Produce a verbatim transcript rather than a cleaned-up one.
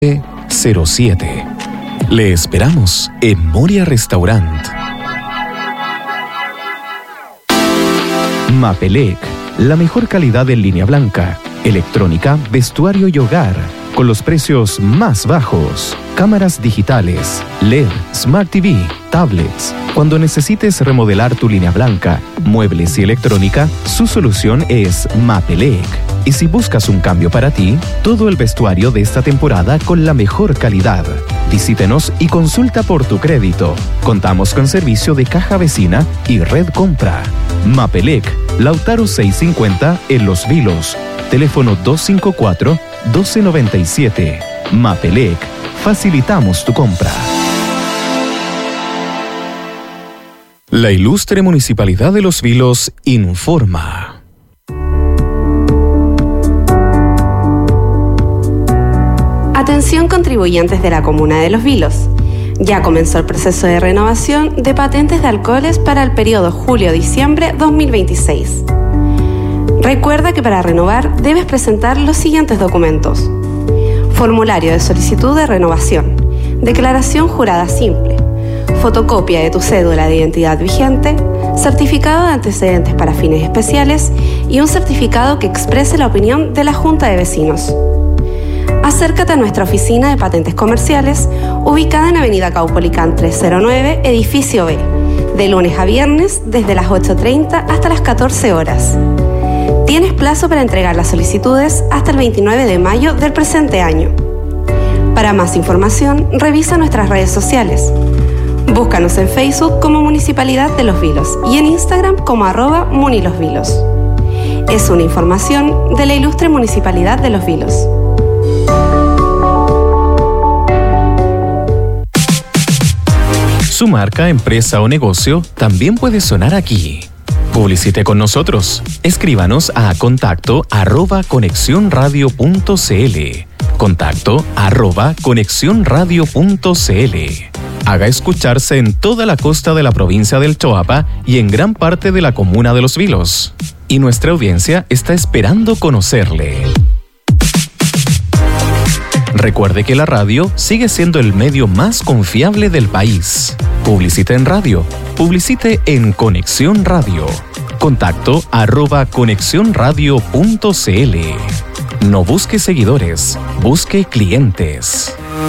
cero siete. Le esperamos en Moria Restaurant. Mapelec, la mejor calidad en línea blanca, electrónica, vestuario y hogar, con los precios más bajos. Cámaras digitales, L E D, Smart T V, tablets. Cuando necesites remodelar tu línea blanca, muebles y electrónica, su solución es Mapelec. Y si buscas un cambio para ti, todo el vestuario de esta temporada con la mejor calidad. Visítenos y consulta por tu crédito. Contamos con servicio de caja vecina y red compra. Mapelec, Lautaro seiscientos cincuenta en Los Vilos. Teléfono dos cinco cuatro, uno dos nueve siete. Mapelec, facilitamos tu compra. La Ilustre Municipalidad de Los Vilos informa. Atención contribuyentes de la Comuna de Los Vilos. Ya comenzó el proceso de renovación de patentes de alcoholes para el periodo julio-diciembre dos mil veintiséis. Recuerda que para renovar debes presentar los siguientes documentos: formulario de solicitud de renovación, declaración jurada simple, fotocopia de tu cédula de identidad vigente, certificado de antecedentes para fines especiales y un certificado que exprese la opinión de la Junta de Vecinos. Acércate a nuestra oficina de patentes comerciales, ubicada en Avenida Caupolicán trescientos nueve, edificio B, de lunes a viernes desde las ocho treinta hasta las catorce horas. Tienes plazo para entregar las solicitudes hasta el veintinueve de mayo del presente año. Para más información, revisa nuestras redes sociales. Búscanos en Facebook como Municipalidad de Los Vilos y en Instagram como arroba munilosvilos. Es una información de la Ilustre Municipalidad de Los Vilos. Su marca, empresa o negocio también puede sonar aquí. Publicite con nosotros. Escríbanos a contacto arroba conexiónradio punto cl. Contacto arroba conexiónradio punto cl. Haga escucharse en toda la costa de la provincia del Choapa y en gran parte de la comuna de Los Vilos. Y nuestra audiencia está esperando conocerle. Recuerde que la radio sigue siendo el medio más confiable del país. Publicite en radio. Publicite en Conexión Radio. Contacto arroba conexiónradio punto cl. No busque seguidores, busque clientes.